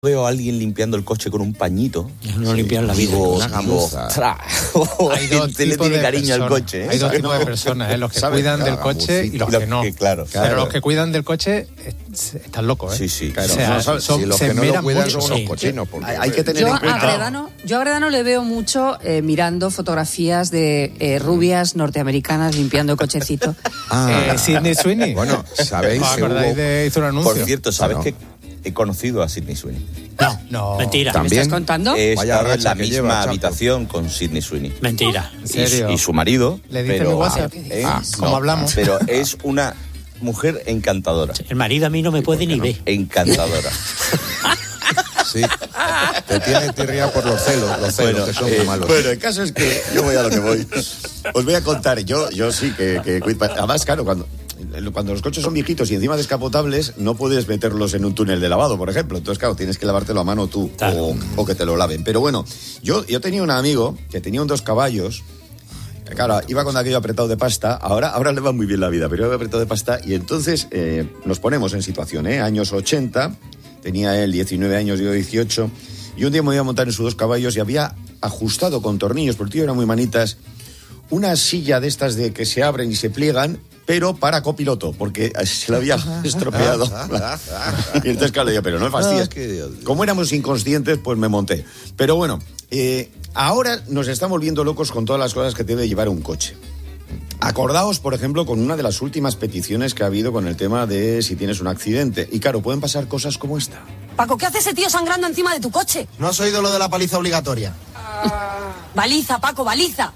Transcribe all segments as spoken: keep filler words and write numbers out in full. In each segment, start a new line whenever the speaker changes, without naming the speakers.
veo a alguien limpiando el coche con un pañito.
No sí, limpian la vida.
Digo,
una
gamuza. Hay dos tipos le tiene cariño
personas,
al coche. ¿eh?
Hay dos tipos de personas, ¿eh? Los que cuidan del coche y los que no.
Que, claro,
Pero
claro.
los que cuidan del coche están locos, ¿eh?
Sí, sí.
Claro,
o sea,
no, son,
son,
si los
se
que no lo cuidan
mucho,
son unos
sí.
cochinos. Porque,
hay, hay que tener
yo
en cuenta.
A Gredano, yo a Gredano le veo mucho eh, mirando fotografías de eh, rubias norteamericanas limpiando cochecitos.
Ah, eh, Sydney Sweeney.
Bueno, ¿sabéis?
¿Os acordáis
hubo...
de hizo un anuncio?
Por cierto, ¿sabes
no.
que he conocido a Sydney Sweeney?
No,
no.
Mentira.
¿Me estás contando?
He
Vaya
estado en la
racha que
misma
lleva,
habitación con Sydney Sweeney.
Mentira.
¿En serio?
Y, y su marido.
Le dice
pero,
mi WhatsApp.
¿eh?
Ah, ¿cómo hablamos?
Pero es una mujer encantadora.
El marido a mí no me puede ni ver.
Encantadora.
Sí. Te tiene tirria por los celos, los celos
Bueno,
que son
eh,
muy malos.
bueno, el caso es que yo voy a lo que voy. Os voy a contar, yo, yo sí que, que... Además, claro, cuando... Cuando los coches son viejitos y encima descapotables, no puedes meterlos en un túnel de lavado, por ejemplo. Entonces, claro, tienes que lavártelo a mano tú, claro. o, o que te lo laven. Pero bueno, yo, yo tenía un amigo que tenía un dos caballos. Claro, iba con aquello apretado de pasta. Ahora, ahora le va muy bien la vida, pero iba apretado de pasta. Y entonces eh, nos ponemos en situación, ¿eh? Años ochenta, tenía él diecinueve años, yo dieciocho. Y un día me iba a montar en sus dos caballos y había ajustado con tornillos, porque el tío era muy manitas, una silla de estas de que se abren y se pliegan, pero para copiloto, porque se lo había estropeado. Y entonces, claro, yo, pero no me fastidies. Como éramos inconscientes, pues me monté. Pero bueno, eh, ahora nos estamos volviendo locos con todas las cosas que debe llevar un coche. Acordaos, por ejemplo, con una de las últimas peticiones que ha habido con el tema de si tienes un accidente. Y claro, pueden pasar cosas como esta.
Paco, ¿qué hace ese tío sangrando encima de tu coche?
¿No has oído lo de la paliza obligatoria?
Baliza, Paco, baliza.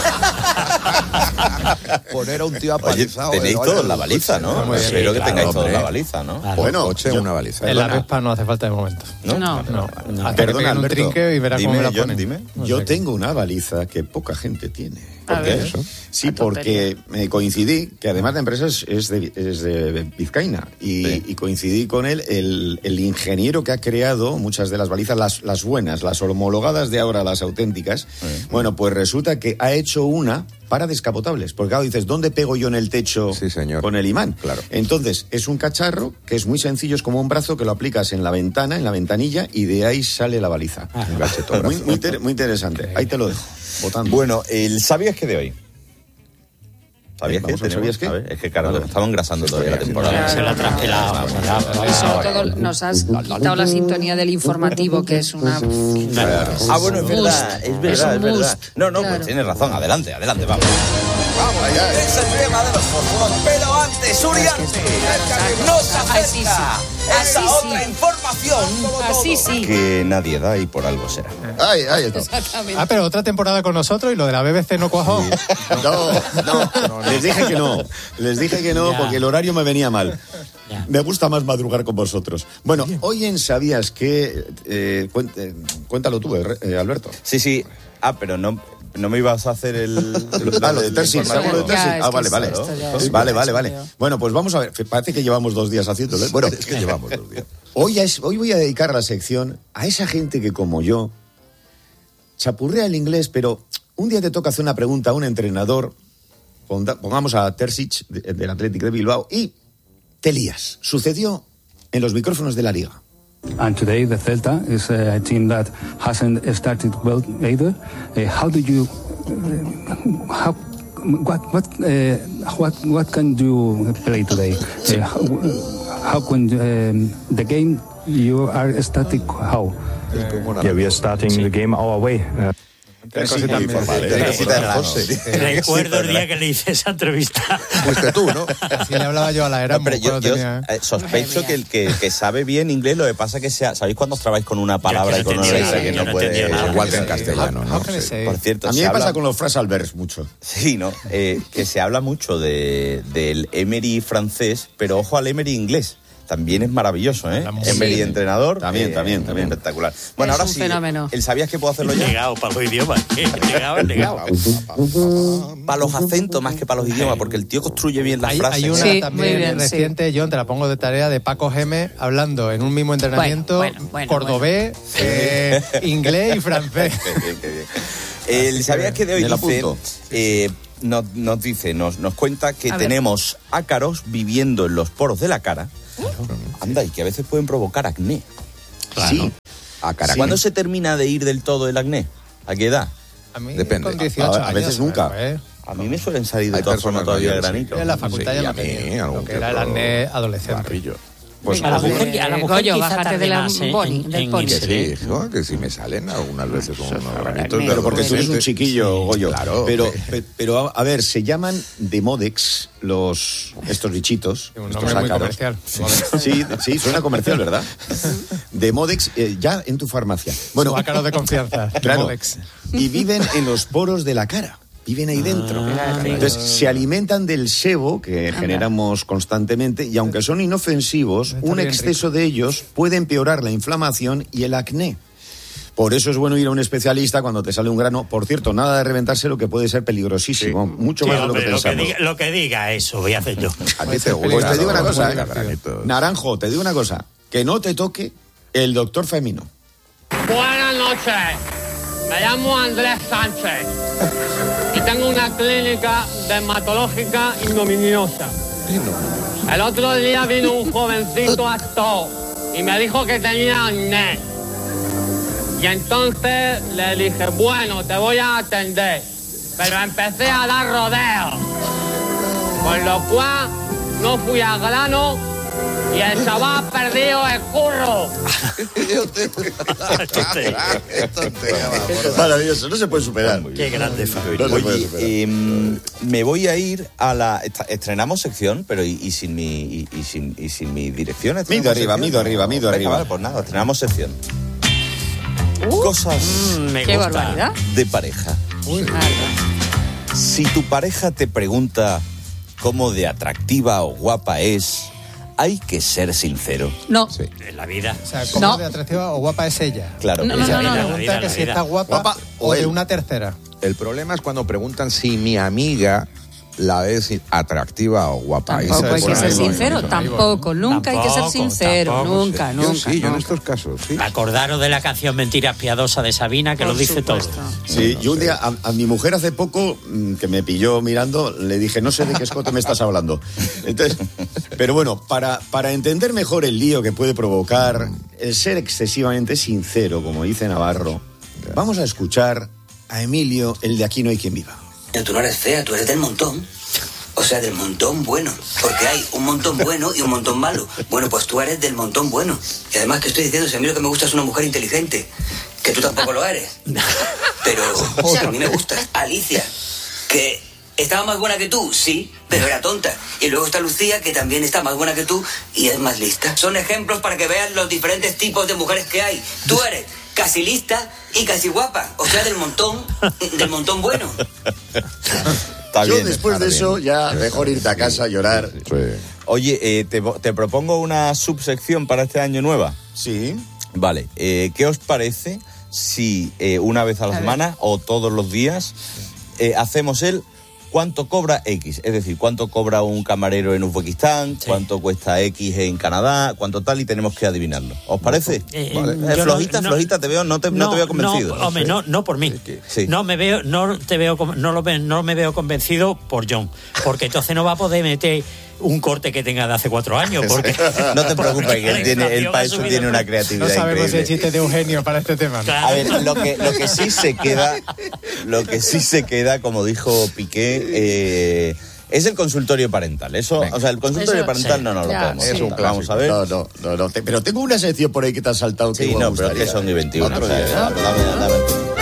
Poner a un tío apalizado.
Oye, tenéis
eh,
todos la baliza, ¿no?
Muy bien.
Espero
Sí,
que
claro,
tengáis todos
hombre.
la baliza, ¿no?
Claro.
Bueno,
coche,
yo-
una baliza.
En la
Perdona.
Vespa no hace falta de momento.
¿No?
No.
No, no. Hasta que
Perdona,
pegue un
Alberto.
trinque y verás cómo
Dime,
me la
John,
ponen.
dime.
No
Yo
sé.
tengo una baliza que poca gente tiene.
A
¿Por qué?
ver.
Eso? Sí,
La tontería.
porque me coincidí, que además la empresa es, es, de, es de Vizcaína, y,
Sí.
y coincidí con él, el, el ingeniero que ha creado muchas de las balizas, las, las buenas, las homologadas de ahora, las auténticas.
Sí.
Bueno, pues resulta que ha hecho una para descapotables. Porque claro, dices, ¿dónde pego yo en el techo
Sí, señor.
con el imán?
Claro.
Entonces, es un cacharro que es muy sencillo, es como un brazo que lo aplicas en la ventana, en la ventanilla, y de ahí sale la baliza.
Un gachetón.
Muy, muy, inter- muy interesante. Ahí te lo dejo, votando.
Bueno, el ¿sabías qué de hoy? ¿Sabías
Eh,
qué?
vamos a ver, ¿sabías qué?
A ver, es que, claro,
Vale.
estamos engrasando todavía la temporada.
Se la trasquilaba.
Y sobre todo nos has quitado la sintonía del informativo, que es una...
Ah, bueno, es verdad, es verdad,
Es
es,
un
verdad.
must.
No, no,
Claro.
pues tienes razón, adelante, adelante, vamos. Vamos allá. Es el tema de los fósforos, pero antes, Uriarte, nos
Así sí.
acerca
Así
esa
sí.
otra información
Así sí.
que nadie da y por algo será.
Ahí, ahí está.
Exactamente.
Ah, pero otra temporada con nosotros y lo de la B B C no cuajó.
No, no, les dije que no. Les dije que no
Ya.
porque el horario me venía mal.
Ya.
Me gusta más madrugar con vosotros. Bueno, hoy en ¿Sabías qué? Eh, cuen- eh, cuéntalo tú, eh, eh, Alberto.
Sí, sí. Ah, pero no, no me ibas a hacer el...
Ah, lo de Tersis,
informativo.
¿sabes lo de
Ya,
Tersis?
es
Ah,
que
vale,
esto-
vale.
esto ya
Eh,
es-
Vale, vale,
es
vale.
feo.
Bueno, pues vamos a ver. Parece que llevamos dos días haciéndolo. ¿eh? Bueno,
Es que llevamos dos días.
Hoy, es, hoy voy a dedicar la sección a esa gente que, como yo, chapurrea el inglés, pero un día te toca hacer una pregunta a un entrenador, ponda- pongamos a Terzic, de- del Athletic de Bilbao, y te lías. Sucedió en los micrófonos de la Liga.
And today the Celta is a team that hasn't started well either. Uh, how do you, uh, how, what, what, uh, what, what can you play today? Uh, how, how can um, the game you are starting? How?
Yeah, we are starting the game our way. Uh,
Tiene cositas
muy
muy-
formal, ¿eh?
tiene
Sí,
cositas
sí,
raras.
sí.
Sí.
Recuerdo el día que le hice esa entrevista.
Fuiste tú, ¿no?
Así le hablaba yo a la era.
No, pero yo, yo, eh, sospecho que el que, que sabe bien inglés, lo que pasa que sea, ¿sabéis cuando os trabáis con una palabra
Yo
y
que no
con una
entendía
letra
nada,
que
yo
no
no
puede...
entendía nada.
Igual que en castellano, ¿no?
How can I
Sí.
say?
Por cierto,
A mí
se
me
habla-
pasa con los phrasal verbs mucho.
Sí, ¿no? Eh, que se habla mucho de, del Emery francés, pero ojo al Emery inglés. También es maravilloso, ¿eh?
Habla muy
Emery
bien.
entrenador.
También,
eh,
también, también.
Espectacular. Bueno,
Es
ahora
un
sí.
fenómeno.
¿El sabías que puedo hacerlo ya?
Llegado para los idiomas. Llegado, llegado.
Para los acentos más que para los idiomas, porque el tío construye bien las
Hay,
frases.
hay una
Sí,
también
muy bien,
reciente, John, te la pongo de tarea, de Paco Geme hablando en un mismo entrenamiento
Bueno, bueno, bueno,
cordobés, eh, inglés y francés.
Qué bien, qué bien. El sabías que de hoy
Me la
dice,
apunto.
eh, nos, nos dice, nos, nos cuenta que
A ver.
tenemos ácaros viviendo en los poros de la cara. Anda, y que a veces pueden provocar acné.
Claro.
Sí.
A Caracas.
¿Cuándo se termina de ir del todo el acné? ¿A qué edad?
A mí
Depende.
con dieciocho
A- a veces
años,
nunca.
¿eh?
A mí me suelen salir de
Hay
todas formas
personas
todavía
mayores,
granito.
En la facultad
Sí,
ya
y
lo
a mí,
tenía,
algún
lo que
que
era el
otro
acné adolescente.
barrillo. Pues
A la
algún-
mujer, a la
Eh,
mujer
Goyo,
quizá
bájate
tarde
de la
más, ¿eh?
boni,
en-
del
en
pony.
Que
irse,
sí,
¿eh?
hijo, que sí me salen algunas veces unos granitos.
Pero
Pero porque tú eres un
adolescente.
chiquillo, Goyo.
Claro.
Pero,
que-
pe- pero a, a ver, se llaman Demodex los estos bichitos.
Un
estos
nombre muy
ácaros.
comercial.
Sí, sí, suena comercial, ¿verdad? Demodex, eh, ya en tu farmacia.
Bueno,
Bueno,
ácaros de confianza.
claro.
Modex.
Y viven en los poros de la cara. Viven ahí dentro. Entonces, se alimentan del sebo que generamos constantemente y aunque son inofensivos,
Está
un
bien
exceso de ellos puede empeorar la inflamación y el acné. Por eso es bueno ir a un especialista cuando te sale un grano. Por cierto, nada de reventarse, lo que puede ser peligrosísimo. Mucho
Sí,
más de lo
hombre,
que
lo, que
pensamos.
diga, lo que diga eso voy a hacer yo.
A ti te gusta.
Pues te digo una
¿no?
cosa,
Muy
¿eh?
granitos.
Naranjo, te digo una cosa. Que no te toque el doctor Femino.
Buenas noches, me llamo Andrés Sánchez y tengo una clínica dermatológica ignominiosa. El otro día vino un jovencito actor y me dijo que tenía acné. Y entonces le dije, bueno, te voy a atender. Pero empecé a dar rodeos, con lo cual no fui al grano y el chaval perdió el curro.
Maravilloso, no se puede superar.
Qué grande Fabio.
No se puede
Oye,
superar.
eh, me voy a ir a la... esta- Estrenamos sección, pero y, y sin mi y, y sin, y sin mi dirección.
Mido
¿estrenamos
arriba,
sección?
mido arriba, mido
Venga,
arriba.
Vale, pues nada, estrenamos sección. Cosas
Mm, me
Qué
gusta.
barbaridad.
de pareja. Si tu pareja te pregunta cómo de atractiva o guapa es, hay que ser sincero.
No.
Sí.
En la vida.
O sea, ¿cómo
No.
de atractiva o guapa es ella?
Claro.
No, no,
Ella
no, no, no.
pregunta
La vida,
que
la
si
vida.
está guapa,
Guapa
o,
o
de
él.
una tercera.
El problema es cuando preguntan si mi amiga la es atractiva o guapa. Ahí
Tampoco
se
hay que
pone
ser
ahí bonito.
sincero, tampoco, nunca hay que ser
Tampoco,
sincero,
tampoco,
nunca,
Yo
nunca.
sí, yo en
nunca.
estos casos, sí.
Acordaros de la canción Mentiras Piadosas de Sabina, que
Por
lo dice
supuesto.
todo.
Sí, yo un día a, a mi mujer hace poco, mm, que me pilló mirando, le dije, no sé de qué escote me estás hablando. Entonces, pero bueno, para, para entender mejor el lío que puede provocar el ser excesivamente sincero, como dice Navarro, vamos a escuchar a Emilio, el de Aquí no hay quien viva.
Tú no eres fea, tú eres del montón. O sea, del montón bueno. Porque hay un montón bueno y un montón malo. Bueno, pues tú eres del montón bueno. Y además que estoy diciendo, si a mí lo que me gusta es una mujer inteligente. Que tú tampoco lo eres. Pero, o sea, a mí me gusta. Alicia, que estaba más buena que tú, sí, pero era tonta. Y luego está Lucía, que también está más buena que tú y es más lista. Son ejemplos para que veas los diferentes tipos de mujeres que hay. Tú eres casi lista y casi guapa. O sea, del montón, del montón bueno.
Está
yo
bien,
después
está
de
bien.
eso ya mejor irte a casa a llorar.
Sí.
Oye, eh, te, te propongo una subsección para este año nueva.
Sí.
Vale, eh, ¿qué os parece si eh, una vez a la
A ver.
semana o todos los días eh, hacemos el cuánto cobra X? Es decir, cuánto cobra un camarero en Uzbekistán,
Sí.
cuánto cuesta X en Canadá, cuánto tal, y tenemos que adivinarlo. ¿Os parece?
Eh,
Vale.
yo
Eh,
no-
flojita,
no-
flojita, te veo, no te, no te veo convencido.
No, hombre, no, no por mí.
Sí.
No me veo, no te veo, con- no lo ve- no me veo convencido por John, porque entonces no va a poder meter un corte que tenga de hace cuatro años, porque
No te preocupes, que él,
la
tiene, él
inflación
para
ha
eso
subido
tiene una
el-
creatividad
No sabemos si
increíble.
hay chiste de Eugenio para este tema. ¿no?
Claro.
A ver, lo que, lo que sí se queda, lo que sí se queda, como dijo Piqué, eh, es el consultorio parental. Eso,
Venga.
o sea, el consultorio
Eso,
parental
sí.
no nos lo
Ya,
podemos.
sí.
saltar.
Es un
Vamos a ver.
No, no, no, no. Te- pero tengo una sección por ahí que te has saltado que
Sí,
igual
no,
me
pero es que
gustaría.
son y veintiuno.
Otro
o sea,
día.
dame, dame, dame.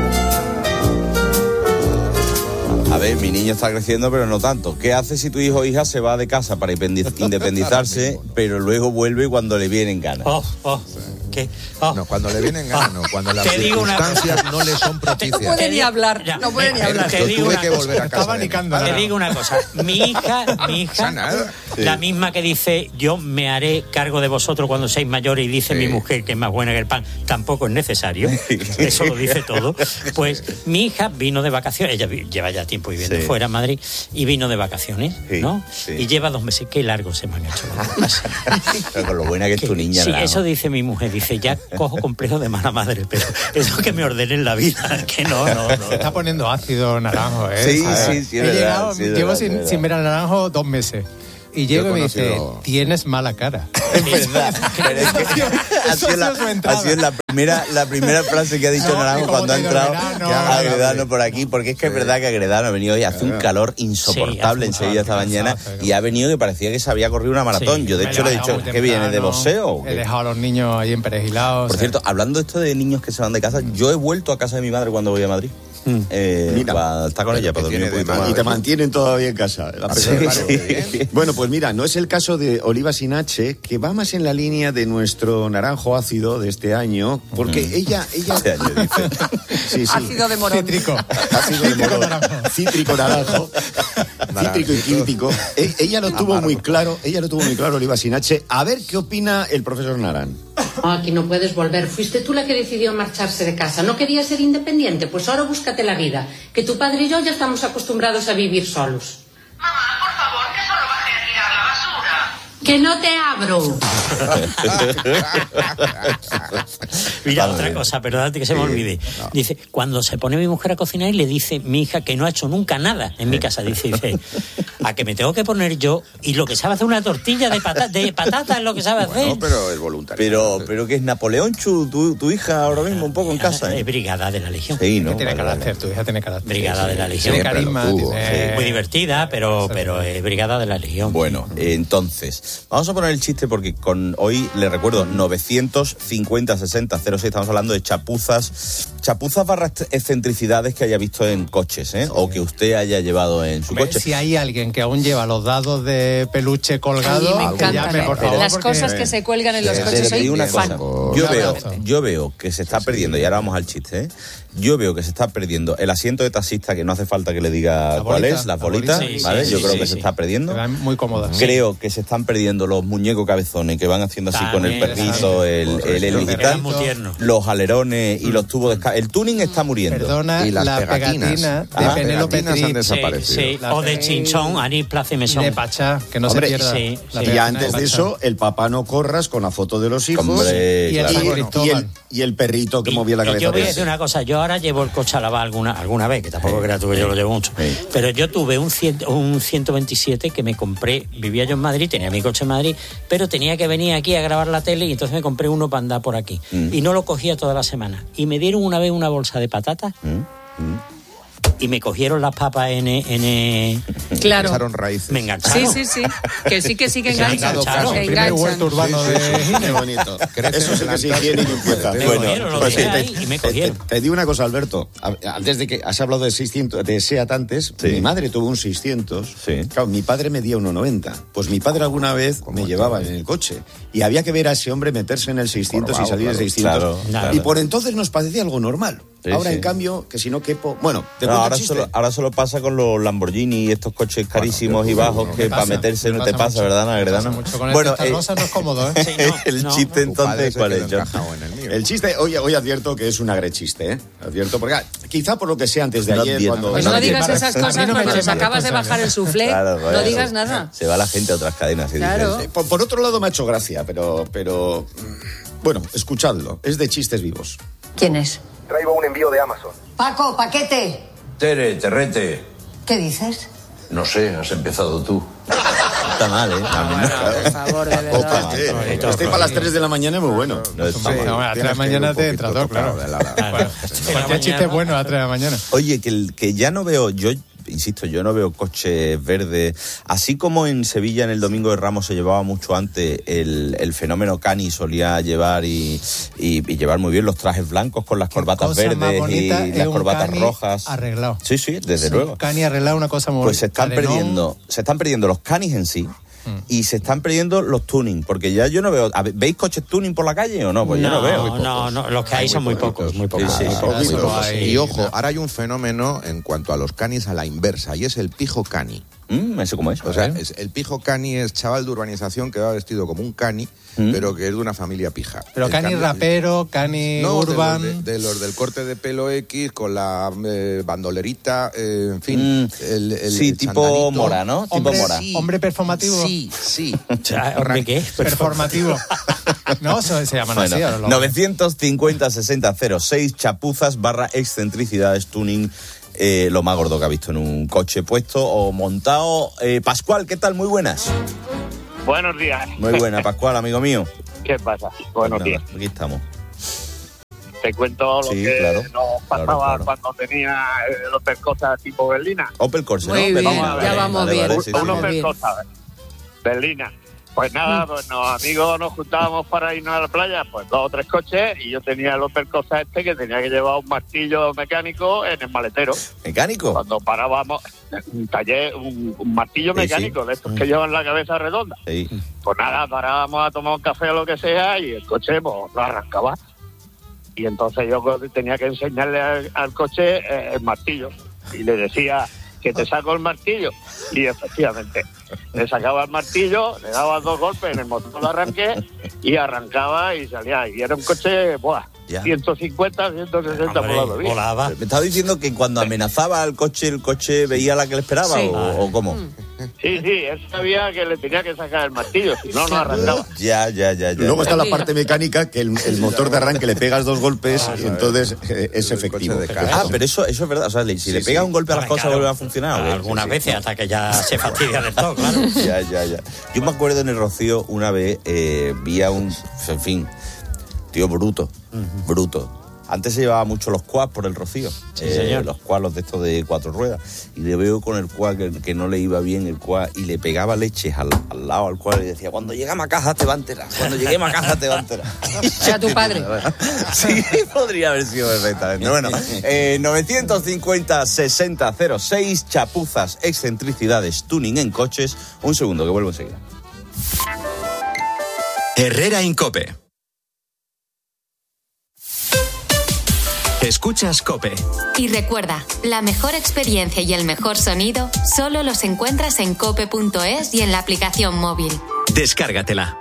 A ver, mi niño está creciendo, pero no tanto. ¿Qué hace si tu hijo o hija se va de casa para independiz- independizarse, pero luego vuelve cuando le vienen ganas?
Oh, oh, ¿qué? Oh.
No, cuando le vienen ganas, no. Cuando las
Te digo una
circunstancias no le son propicias.
No puede ni hablar,
Ya,
no puede ni
eh,
hablar.
te
Yo
digo
tuve
una
que
cosa.
volver a
Está
casa. de mi
abanicando.
padre.
Te digo una cosa, mi hija, mi hija,
pasa nada.
la misma que dice, yo me haré cargo de vosotros cuando seáis mayores, y dice
Sí.
mi mujer que es más buena que el pan, tampoco es necesario, eso lo dice todo. Pues mi hija vino de vacaciones, ella vi- lleva ya tiempo viviendo
Sí.
fuera, en Madrid, y vino de vacaciones,
Sí,
¿no?
sí.
Y lleva dos meses, qué largo se me han hecho las cosas.
Pero con lo buena que es tu niña.
Sí,
Lara.
eso dice mi mujer, dice, ya cojo complejo de mala madre, pero eso que me ordenen la vida, que no, no, no.
Está poniendo ácido naranjo, ¿eh?
Sí,
A ver,
sí, sí, es
he
verdad,
llegado,
sí, es
llevo
verdad,
sin,
es verdad.
sin ver al naranjo dos meses. y llego
Yo
y
he
me dice,
conocido-
tienes mala cara.
Es verdad. Pero es que ha sido la, ha sido la primera, la primera frase que ha dicho
No,
Naranjo
como
cuando ha
te
entrado
verano,
a Agredano por aquí, porque es que es verdad que Agredano ha venido hoy, hace un calor insoportable
Sí,
en
hace
Sevilla esta
mucho
mañana,
cansancio,
y ha venido que parecía que se había corrido una maratón.
Sí,
Yo de
me he
hecho le he
levantado
dicho,
muy
¿qué viene, de
temprano,
boxeo? o
He
qué?
dejado a los niños ahí emperejilados.
Por cierto, hablando de esto de niños que se van de casa, yo he vuelto a casa de mi madre cuando voy a Madrid. Eh,
Mira.
para estar con ella, para dormir un
tiene de
poquito
malo?
más.
Y te mantienen todavía en casa. La
Sí,
pesada.
sí.
Bueno, pues mira, no es el caso de Oliva Sinache, que va más en la línea de nuestro naranjo ácido de este año, porque ella... ella
Este año, dice.
Sí, sí.
Ácido de morón.
Cítrico.
Ácido de morón. Cítrico naranjo. Cítrico y químico. E- ella lo tuvo muy claro, ella lo tuvo muy claro, Oliva Sinache. A ver qué opina el profesor Naran.
No, aquí no puedes volver. Fuiste tú la que decidió marcharse de casa. ¿No querías ser independiente? Pues ahora búscate la vida. Que tu padre y yo ya estamos acostumbrados a vivir solos.
Mamá, por favor, que solo bajé a tirar la basura.
¡Que no te abro!
Mira,
Vale.
otra cosa, perdónate que se me olvide. Dice, cuando se pone mi mujer a cocinar y le dice mi hija que no ha hecho nunca nada en mi casa, dice, dice, a que me tengo que poner yo y lo que sabe hacer una tortilla de, pata, de patata es lo que sabe hacer.
No, pero es voluntario.
Pero, pero que es Napoleón Chu, tu, tu hija ahora mismo un poco en casa.
Es
¿eh?
brigada de la Legión.
Sí,
Que
¿no?
tiene
Vale,
carácter,
vale.
tu hija tiene carácter.
Brigada de la Legión.
Tiene
Siempre lo
carisma,
tuvo,
tiene-
Muy divertida, pero, pero es brigada de la Legión.
Bueno, eh, entonces, vamos a poner el chiste porque con hoy le recuerdo novecientos cincuenta sesenta cero seis, estamos hablando de chapuzas, chapuzas barra excentricidades que haya visto en coches, ¿eh? O que usted haya llevado en su
Hombre,
coche.
si hay alguien que aún lleva los dados de peluche colgados,
Ay, me
que
encantan.
llame, por favor.
Las
porque-
cosas que se cuelgan en los
Eh,
coches.
le
Soy
digo una
fan.
cosa.
Un
Yo veo,
abrazo.
yo veo que se está perdiendo, y ahora vamos al chiste, ¿eh? Yo veo que se está perdiendo el asiento de taxista, que no hace falta que le diga
La
cuál
bolita,
es, las
la
bolitas,
bolita.
Sí,
¿vale?
sí,
yo
sí,
creo
sí,
que
sí.
se está perdiendo.
Quedan muy cómodas.
Creo que se están perdiendo los muñecos cabezones que van haciendo así con el
También,
perrito, el, el, el
Los
digital,
Quedan muy tiernos.
los alerones y los tubos de escape. El tuning está muriendo.
Perdona,
Y las
la
pegatinas.
pegatina de
Ah,
Penélope
pegatinas han
Tri
Sí,
desaparecido.
sí.
La
O de
pe-
Chinchón, Anís, Plaza y
y
Mesón.
de Pachá, que no
Hombre,
se pierda.
sí,
la
sí.
Y
pegatina
antes de
Pachá.
eso, el papá no corras con la foto de los hijos.
Hombre,
y el
claro.
San
y,
Cristóbal.
y el, y el perrito que
Y-
movía la
y
cabeza.
yo voy a
de
decir
ese.
una cosa, yo ahora llevo el coche a lavar alguna, alguna vez, que tampoco creas tú que yo lo llevo mucho, pero yo tuve un, cien, un ciento veintisiete que me compré, vivía yo en Madrid, tenía mi coche en Madrid, pero tenía que venir aquí a grabar la tele y entonces me compré uno para andar por aquí.
Mm.
Y no lo cogía toda la semana. Y me dieron una vez una bolsa de patatas y me cogieron las papas en... en
Claro.
Echaron raíces.
me
Sí,
engancharon.
sí, sí. Que sí, que sí, que
Se han
enganchan.
enganchado.
Que
El primer
enganchan.
huerto urbano
Sí, sí,
de
sí.
Qué bonito.
Crecen
Eso sí que se
plantas.
higiene y limpieza.
Me
Bueno,
cogieron, lo
pues
dejé
te-
ahí y me
te-
cogieron.
Te, te digo una cosa, Alberto. A- Antes de que has hablado de seiscientos, de SEAT antes,
Sí.
mi madre tuvo un seiscientos.
Sí.
Claro, mi padre medía uno noventa. Pues mi padre alguna vez me llevaba en el coche y había que ver a ese hombre meterse en el seiscientos y
Jorobado,
salir del
claro.
seiscientos.
Claro, claro.
Y por entonces nos parecía algo normal.
Sí,
ahora,
sí.
en cambio, que si no quepo... Bueno, ¿te
No,
cuento
ahora,
el chiste?
solo, ahora solo pasa con los Lamborghini y estos coches carísimos y bajos que
Me
para
pasa,
meterse
me
no te
pasa
pasa,
mucho.
¿verdad,
Me
Agredano?
pasa mucho. Con el
Bueno,
Testa
eh,
Rosa no es cómodo, ¿eh?
Sí, no,
el
no.
chiste
Tu padre
entonces,
se
¿cuál
quedó
es, John?
encajado en el mío.
El chiste, hoy, hoy advierto que es un agrechiste, ¿eh? Advierto, porque ah, quizá por lo que sea antes de
No
ayer,
advierto.
cuando...
Pues
No
no
te
digas
pares.
esas
A mí
cosas
no me
porque
eches
nos acabas de
responsable.
bajar el suflé.
Claro,
No
claro.
digas nada.
Se va la gente a otras cadenas. y
Claro.
dices,
Por, por otro lado me ha hecho gracia, pero, pero... mm, Bueno, escuchadlo. Es de chistes vivos.
¿Quién es?
Traigo un envío de Amazon.
Paco, paquete.
Tere, terrete.
¿Qué dices?
No sé, has empezado tú.
está mal, ¿eh? A mí no.
Por favor, de
Opa,
verdad.
¿qué? Este para las tres de la mañana es muy bueno.
No está
Sí,
mal.
no, a las tres de la mañana te entra todo, claro. Bueno, cualquier chiste es bueno a las tres de la mañana.
Oye, que, el- que ya no veo, yo insisto, yo no veo coches verdes. Así como en Sevilla en el Domingo de Ramos se llevaba mucho antes, el, el fenómeno Cani solía llevar y, y, y llevar muy bien los trajes blancos con las corbatas
Cosa más
verdes y
bonita es
las
un
corbatas
Cani
rojas.
arreglado.
Sí, sí, desde
Sí,
luego.
Cani arreglado, una cosa muy
Pues se están
carenón.
perdiendo, se están perdiendo los canis en sí. Y se están perdiendo los tuning, porque ya yo no veo. a ver, ¿veis coches tuning por la calle o no? Pues yo no veo.
No, no, los que hay son muy pocos, muy pocos.
Sí, sí,
muy
sí,
pocos,
muy
muy
pocos.
pocos, sí.
Y ojo, ahora hay un fenómeno en cuanto a los canis a la inversa, y es el pijo cani.
Mm, ¿Eso cómo es?
O sea, es- el pijo cani es chaval de urbanización que va vestido como un cani, pero que es de una familia pija.
Pero
El
Cani rapero, Cani
No, de
urban.
los, de, de los del corte de pelo X, con la eh, bandolerita, eh, en fin.
Mm,
el, el-
sí,
el
tipo
changanito.
Mora, ¿no? Tipo
Hombre,
Mora.
Sí.
hombre performativo.
Sí, sí.
¿Hombre qué?
Performativo. No, eso se llaman
Bueno,
así. ahora lo-
novecientos cincuenta sesenta cero seis chapuzas barra excentricidades tuning eh, lo más gordo que ha visto en un coche puesto o montado. Eh, Pascual, ¿qué tal? Muy buenas.
Buenos días.
Muy buena, Pascual, amigo mío.
¿Qué pasa? Buenos
Nada,
días.
Aquí estamos.
Te cuento lo
Sí,
que
claro,
nos pasaba
claro, claro.
cuando tenía el Opel Corsa tipo berlina.
Opel Corsa,
Muy
¿no?
bien,
Berlina,
ya
vale,
vamos
vale,
bien.
vale, sí,
Un
sí.
Opel
bien.
Corsa berlina. Pues nada, pues los amigos nos juntábamos para irnos a la playa, pues dos o tres coches, y yo tenía el Opel Corsa este que tenía que llevar un martillo mecánico en el maletero.
¿Mecánico?
Cuando parábamos, un taller, un, un martillo
Sí,
mecánico,
sí.
de estos que llevan la cabeza redonda.
Sí.
Pues nada, parábamos a tomar un café o lo que sea y el coche pues, lo arrancaba. Y entonces yo tenía que enseñarle al, al coche eh, el martillo. Y le decía que te saco el martillo. Y efectivamente, le sacaba el martillo, le daba dos golpes en el motor de arranque y arrancaba y salía. Y era un coche, ¡buah!
Ya.
ciento cincuenta, ciento sesenta por la autovía.
Volaba.
¿Me estaba diciendo que cuando amenazaba al coche, el coche veía la que le esperaba
Sí.
o, o cómo?
Sí, sí, él sabía que le tenía que sacar el martillo, si no, no arrancaba.
Ya, ya, ya, ya.
Luego
ya.
está la parte mecánica, que el, el motor de arranque le pegas dos golpes y entonces eh, es
El coche
efectivo.
de casa.
Ah, pero eso, eso es verdad. O sea, le- si
Sí,
le
sí.
pegas un golpe a las
Hombre,
cosas,
claro.
vuelve a funcionar. ¿o qué?
Algunas
Sí, sí.
veces hasta que ya se fastidia del todo, claro.
Ya, ya, ya. Yo me acuerdo en el Rocío una vez, eh, vi a un, en fin, tío bruto, bruto. Antes se llevaba mucho los quads por el Rocío.
Sí, señor.
Los quads, los de estos de cuatro ruedas. Y le veo con el quad que, que no le iba bien el quad y le pegaba leches al, al lado al quad y decía, cuando lleguemos a casa te va a enterar, cuando lleguemos a casa te va a enterar.
Era tu padre.
Sí, podría haber sido perfectamente. Bueno, eh, novecientos cincuenta sesenta cero seis, chapuzas, excentricidades, tuning en coches. Un segundo, que vuelvo enseguida.
Herrera Incope. Escuchas COPE.
Y recuerda, la mejor experiencia y el mejor sonido solo los encuentras en cope punto es y en la aplicación móvil.
Descárgatela.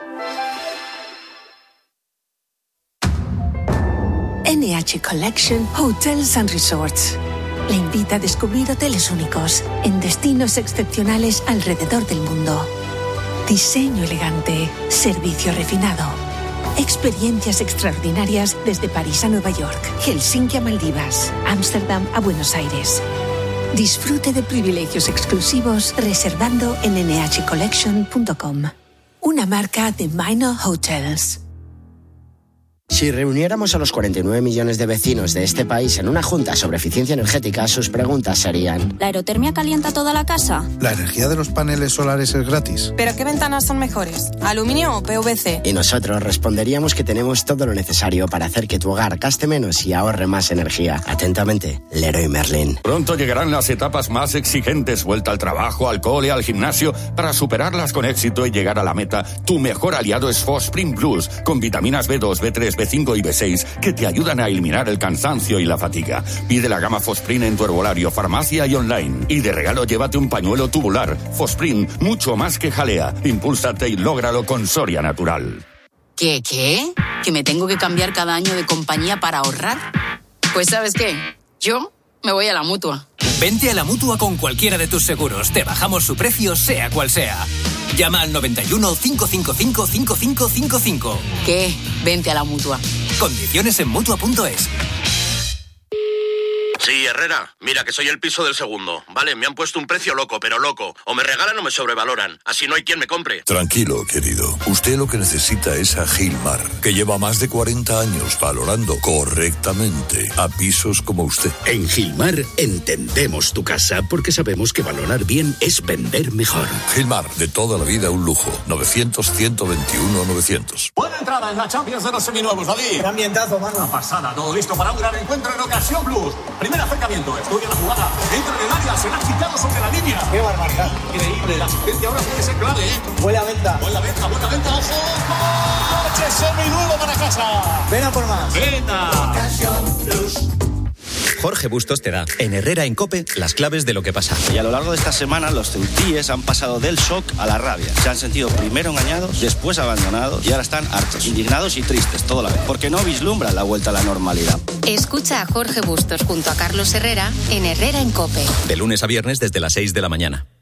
N H Collection Hotels and Resorts le invita a descubrir hoteles únicos en destinos excepcionales alrededor del mundo. Diseño elegante, servicio refinado, experiencias extraordinarias desde París a Nueva York, Helsinki a Maldivas, Ámsterdam a Buenos Aires. Disfrute de privilegios exclusivos reservando en ene hache collection punto com, una marca de Minor Hotels.
Si reuniéramos a los cuarenta y nueve millones de vecinos de este país en una junta sobre eficiencia energética, sus preguntas serían:
¿la aerotermia calienta toda la casa?
¿La energía de los paneles solares es gratis?
¿Pero qué ventanas son mejores? ¿Aluminio o pe ve ce?
Y nosotros responderíamos que tenemos todo lo necesario para hacer que tu hogar gaste menos y ahorre más energía. Atentamente, Leroy Merlin.
Pronto llegarán las etapas más exigentes, vuelta al trabajo, al cole, al gimnasio. Para superarlas con éxito y llegar a la meta, tu mejor aliado es Fosprin Plus, con vitaminas be dos, be tres, be cinco y be seis, que te ayudan a eliminar el cansancio y la fatiga. Pide la gama Fosprin en tu herbolario, farmacia y online. Y de regalo llévate un pañuelo tubular. Fosprin, mucho más que jalea. Impúlsate y lógralo con Soria Natural.
¿Qué, qué? ¿Que me tengo que cambiar cada año de compañía para ahorrar? Pues ¿sabes qué? Yo me voy a la Mutua.
Vente a la Mutua con cualquiera de tus seguros. Te bajamos su precio, sea cual sea. Llama al noventa y uno, cinco cinco cinco, cinco cinco cinco cinco.
¿Qué? Vente a la Mutua.
Condiciones en Mutua punto es.
Sí, Herrera, mira que soy el piso del segundo. Vale, me han puesto un precio loco, pero loco. O me regalan o me sobrevaloran. Así no hay quien me compre.
Tranquilo, querido. Usted lo que necesita es a Gilmar, que lleva más de cuarenta años valorando correctamente a pisos como usted.
En Gilmar entendemos tu casa porque sabemos que valorar bien es vender mejor.
Gilmar, de toda la vida un lujo. novecientos, ciento veintiuno, novecientos.
Buena entrada en la Champions de los seminuevos, David.
Qué ambientazo, mano.
Una pasada, todo listo para un gran encuentro en Ocasión Plus. Primer acercamiento, estudia la jugada, entra en el área, se la ha quitado sobre la línea.
Qué barbaridad.
Increíble, la asistencia ahora puede ser clave, ¿eh?
Huele a venta.
Buena venta, buena venta, ojo. ¡Coche seminuevo para casa!
Ven a por más.
¡Venta!
Ocasión Plus.
Jorge Bustos te da, en Herrera en COPE, las claves de lo que pasa.
Y a lo largo de esta semana los ceutíes han pasado del shock a la rabia. Se han sentido primero engañados, después abandonados y ahora están hartos, indignados y tristes toda la vez, porque no vislumbran la vuelta a la normalidad.
Escucha a Jorge Bustos junto a Carlos Herrera en Herrera en COPE.
De lunes a viernes desde las seis de la mañana.